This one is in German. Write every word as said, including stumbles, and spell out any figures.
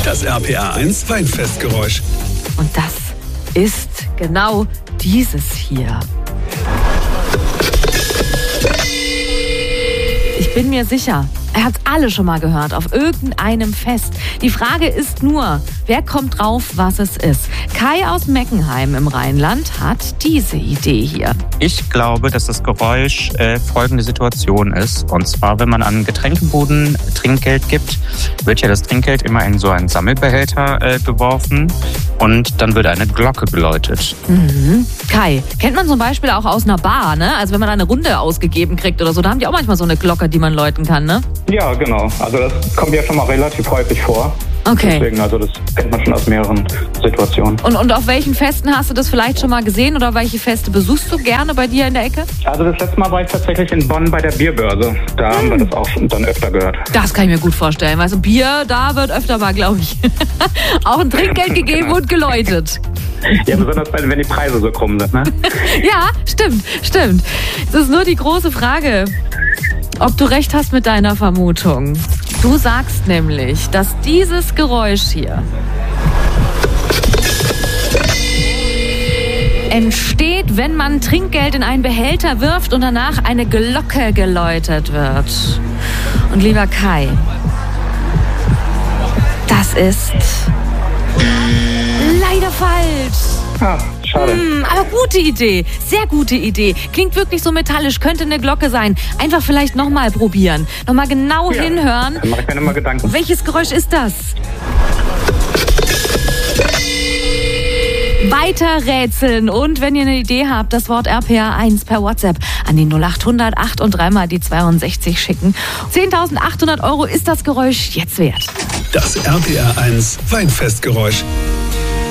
Das R P R eins Weinfestgeräusch. Und das ist genau dieses hier. Ich bin mir sicher, er hat alle schon mal gehört, auf irgendeinem Fest. Die Frage ist nur, wer kommt drauf, was es ist? Kai aus Meckenheim im Rheinland hat diese Idee hier. Ich glaube, dass das Geräusch äh, folgende Situation ist. Und zwar, wenn man an einen Getränkebuden Trinkgeld gibt, wird ja das Trinkgeld immer in so einen Sammelbehälter äh, geworfen und dann wird eine Glocke geläutet. Mhm. Kai, kennt man zum Beispiel auch aus einer Bar, ne? Also wenn man eine Runde ausgegeben kriegt oder so, da haben die auch manchmal so eine Glocke, die man läuten kann, ne? Ja, genau. Also das kommt ja schon mal relativ häufig vor. Okay. Deswegen, also das kennt man schon aus mehreren Situationen. Und, und auf welchen Festen hast du das vielleicht schon mal gesehen oder welche Feste besuchst du gerne bei dir in der Ecke? Also das letzte Mal war ich tatsächlich in Bonn bei der Bierbörse. Da hm. haben wir das auch schon dann öfter gehört. Das kann ich mir gut vorstellen. Weißt du, Bier, da wird öfter mal, glaube ich, auch ein Trinkgeld gegeben genau. und geläutet. Ja, besonders wenn die Preise so krumm sind, ne? Ja, stimmt, stimmt. Es ist nur die große Frage, ob du recht hast mit deiner Vermutung. Du sagst nämlich, dass dieses Geräusch hier entsteht, wenn man Trinkgeld in einen Behälter wirft und danach eine Glocke geläutet wird. Und lieber Kai, das ist leider falsch. Ah, schade. Hm, aber gute Idee, sehr gute Idee. Klingt wirklich so metallisch, könnte eine Glocke sein. Einfach vielleicht nochmal probieren, nochmal genau ja, hinhören. Dann mache ich mir nochmal Gedanken. Welches Geräusch ist das? Weiter rätseln und wenn ihr eine Idee habt, das Wort R P R eins per WhatsApp an die null acht hundert acht und dreimal die zweiundsechzig schicken. zehntausendachthundert Euro ist das Geräusch jetzt wert. Das R P R eins Weinfestgeräusch.